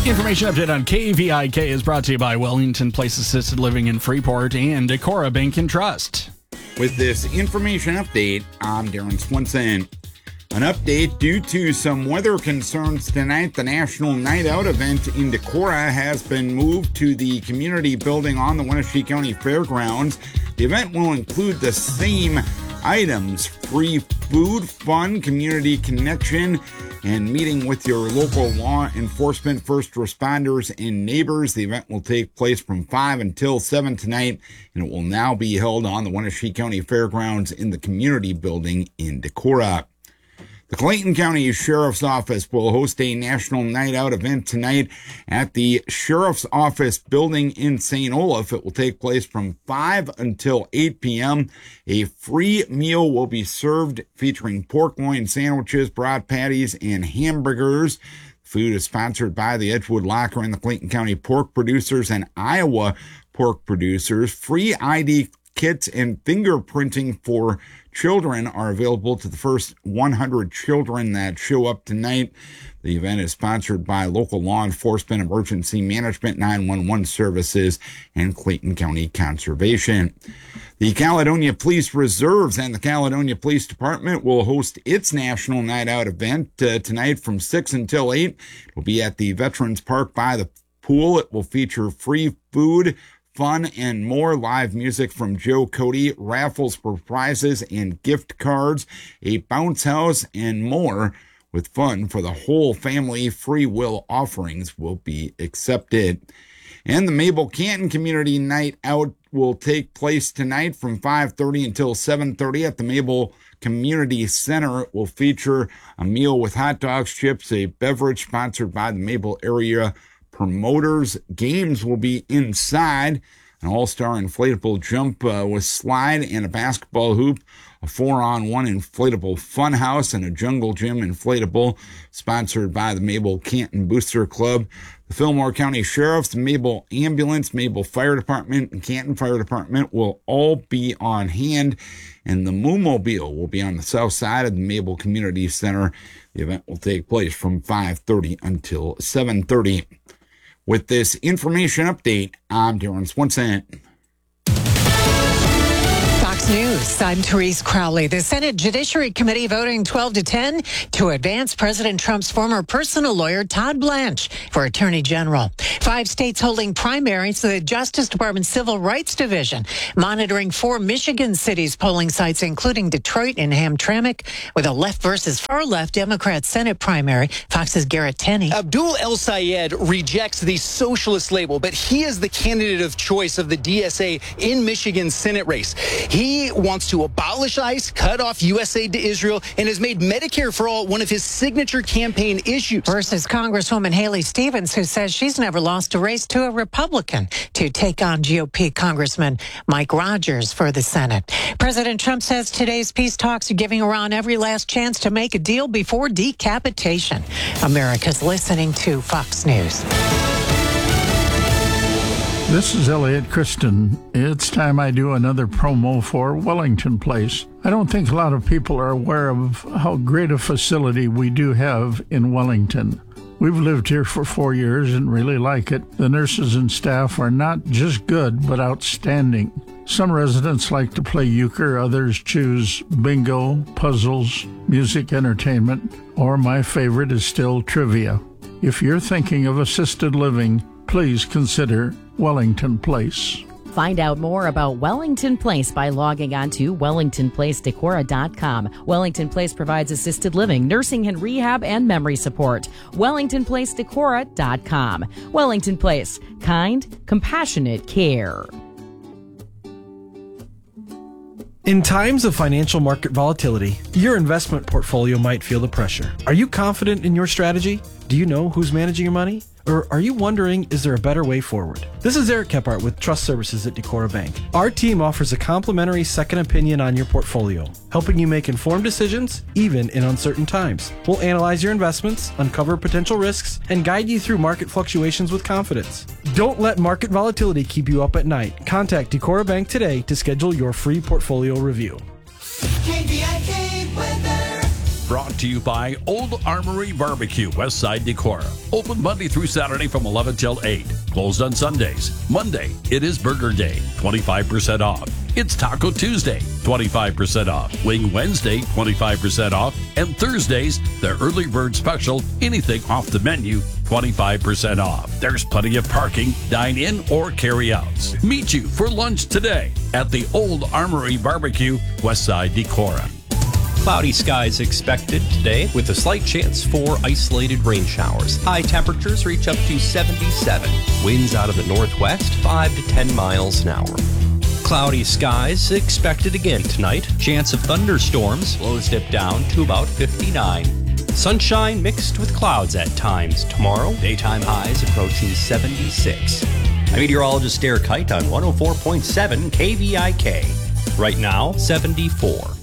Information update on KVIK is brought to you by Wellington Place Assisted Living in Freeport and Decorah Bank and Trust. With this information update, I'm Darren Swenson. An update: due to some weather concerns tonight, the National Night Out event in Decorah has been moved to the community building on the Wenatchee County Fairgrounds. The event will include the same items: free food, fun, community connection, and meeting with your local law enforcement, first responders, and neighbors. The event will take place from 5 until 7 tonight, and it will now be held on the Wenatchee County Fairgrounds in the community building in Decorah. The Clayton County Sheriff's Office will host a National Night Out event tonight at the Sheriff's Office building in St. Olaf. It will take place from 5 until 8 p.m. A free meal will be served featuring pork loin sandwiches, brat patties, and hamburgers. Food is sponsored by the Edgewood Locker and the Clayton County Pork Producers and Iowa Pork Producers. Free ID kits and fingerprinting for children are available to the first 100 children that show up tonight. The event is sponsored by local law enforcement, emergency management, 911 services, and Clayton County Conservation. The Caledonia Police Reserves and the Caledonia Police Department will host its National Night Out event tonight from 6 until 8. It will be at the Veterans Park by the pool. It will feature free food, fun, and more. Live music from Joe Cody, raffles for prizes and gift cards, a bounce house, and more. With fun for the whole family, free will offerings will be accepted. And the Mabel Canton Community Night Out will take place tonight from 5:30 until 7:30 at the Mabel Community Center. It will feature a meal with hot dogs, chips, a beverage sponsored by the Mabel area promoters. Games will be inside: an all-star inflatable jump with slide and a basketball hoop, a 4-on-1 inflatable fun house, and a jungle gym inflatable sponsored by the Mabel Canton Booster Club. The Fillmore County Sheriff's, the Mabel Ambulance, Mabel Fire Department, and Canton Fire Department will all be on hand, and the Moo-Mobile will be on the south side of the Mabel Community Center. The event will take place from 5:30 until 7:30. With this information update, I'm Darren Swenson. Fox News, I'm Therese Crowley. The Senate Judiciary Committee voting 12-10 to advance President Trump's former personal lawyer, Todd Blanche, for Attorney General. 5 states holding primaries, the Justice Department Civil Rights Division monitoring 4 Michigan cities polling sites, including Detroit and Hamtramck, with a left versus far left Democrat Senate primary. Fox's Garrett Tenney. Abdul El Sayed rejects the socialist label, but he is the candidate of choice of the DSA in Michigan's Senate race. He wants to abolish ICE, cut off U.S. aid to Israel, and has made Medicare for All one of his signature campaign issues. Versus Congresswoman Haley Stevens, who says she's never lost a race to a Republican to take on GOP Congressman Mike Rogers for the Senate. President Trump says today's peace talks are giving Iran every last chance to make a deal before decapitation. America's listening to Fox News. This is Elliot Christen. It's time I do another promo for Wellington Place. I don't think a lot of people are aware of how great a facility we do have in Wellington. We've lived here for 4 years and really like it. The nurses and staff are not just good, but outstanding. Some residents like to play euchre, others choose bingo, puzzles, music entertainment, or my favorite is still trivia. If you're thinking of assisted living, please consider Wellington Place. Find out more about Wellington Place by logging on to WellingtonPlaceDecorah.com. Wellington Place provides assisted living, nursing and rehab, and memory support. WellingtonPlaceDecorah.com. Wellington Place. Kind, compassionate care. In times of financial market volatility, your investment portfolio might feel the pressure. Are you confident in your strategy? Do you know who's managing your money? Or are you wondering, is there a better way forward? This is Eric Kephart with Trust Services at Decorah Bank. Our team offers a complimentary second opinion on your portfolio, helping you make informed decisions, even in uncertain times. We'll analyze your investments, uncover potential risks, and guide you through market fluctuations with confidence. Don't let market volatility keep you up at night. Contact Decorah Bank today to schedule your free portfolio review. KVIK weather. brought to you by Old Armory Barbecue, Westside Decorah. Open Monday through Saturday from 11 till 8. Closed on Sundays. Monday, it is Burger Day, 25% off. It's Taco Tuesday, 25% off. Wing Wednesday, 25% off. And Thursdays, the early bird special, anything off the menu, 25% off. There's plenty of parking, dine-in, or carry-outs. Meet you for lunch today at the Old Armory Barbecue, Westside Decorah. Cloudy skies expected today with a slight chance for isolated rain showers. High temperatures reach up to 77. Winds out of the northwest, 5 to 10 miles an hour. Cloudy skies expected again tonight. Chance of thunderstorms. Lows dip down to about 59. Sunshine mixed with clouds at times tomorrow. Daytime highs approaching 76. I'm meteorologist Derek Kite on 104.7 KVIK. Right now, 74.